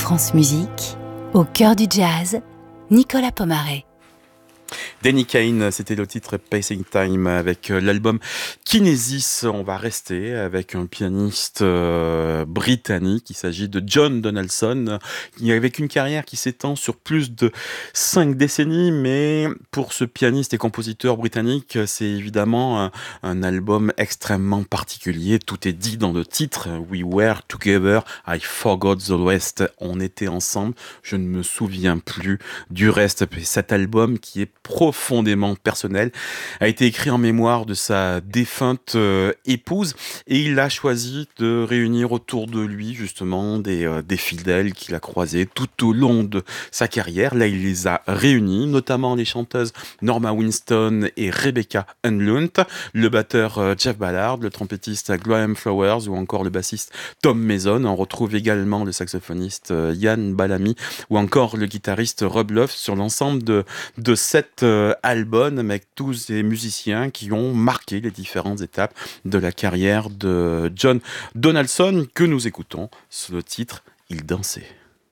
France Musique, au cœur du jazz, Nicolas Pomaré. Danny Kain, c'était le titre Pacing Time avec l'album Kinesis. On va rester avec un pianiste britannique. Il s'agit de John Donaldson, avec une carrière qui s'étend sur plus de 5 décennies. Mais pour ce pianiste et compositeur britannique, c'est évidemment un album extrêmement particulier. Tout est dit dans le titre. We were together, I forgot the rest. On était ensemble, je ne me souviens plus du reste. Cet album qui est profondément personnel a été écrit en mémoire de sa défunte épouse, et il a choisi de réunir autour de lui justement des fidèles qu'il a croisés tout au long de sa carrière. Là, il les a réunis, notamment les chanteuses Norma Winston et Rebecca Unlunt, le batteur Jeff Ballard, le trompettiste Graham Flowers ou encore le bassiste Tom Mason. On retrouve également le saxophoniste Ian Bellamy ou encore le guitariste Rob Love sur l'ensemble de cet album, avec tous ces musiciens qui ont marqué les différentes étapes de la carrière de John Donaldson, que nous écoutons sous le titre « Il dansait ».